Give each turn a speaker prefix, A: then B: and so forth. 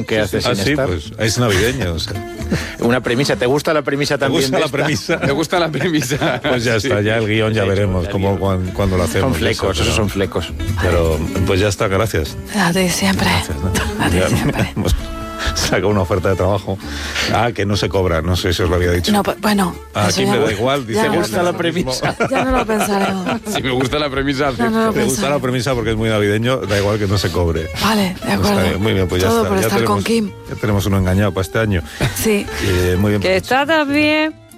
A: que hace sin
B: sí,
A: estar.
B: pues es navideño, o sea.
A: Una premisa, ¿te gusta la premisa también?
B: ¿Te gusta la premisa?
C: Me gusta la premisa.
B: Pues ya está, ya el guión ya veremos cómo, cuando lo hacemos.
A: Son flecos, esos son flecos.
B: Pero pues ya está, gracias.
D: A ti siempre.
B: Gracias, ¿no?
D: A ti
B: Ya
D: siempre.
B: hemos sacado una oferta de trabajo. Que no se cobra, no sé si os lo había dicho.
D: No, bueno.
B: Aquí me da igual, dice.
D: ya
A: ¿Te gusta la premisa?
D: Ya no lo pensaremos.
C: Si me gusta la premisa,
D: Ya no lo
B: ¿Te gusta la premisa porque es muy navideño? Da igual que no se cobre.
D: Vale, de acuerdo.
B: Está bien, muy bien, pues ya
D: Todo
B: está.
D: por
B: Ya
D: estar con Kim.
B: Ya tenemos uno engañado para este año.
D: Sí.
B: Muy bien.
D: Que
B: pues.
D: está también